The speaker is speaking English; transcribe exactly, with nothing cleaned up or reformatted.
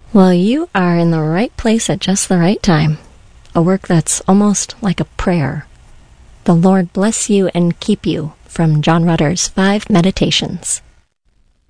Well, you are in the right place at just the right time. A work that's almost like a prayer. The Lord bless you and keep you, from John Rutter's Five Meditations.